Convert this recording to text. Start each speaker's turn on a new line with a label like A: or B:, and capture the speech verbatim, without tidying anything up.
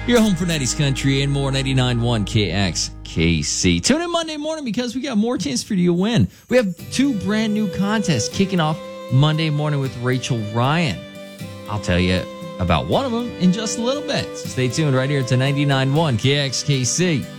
A: Your home for nineties country and more. Ninety-nine point one K X K C. Tune in Monday morning because we got more chance for you to win. We have two brand new contests kicking off Monday morning with Rachel Ryan. I'll tell you about one of them in just a little bit. So stay tuned right here to ninety-nine point one K X K C.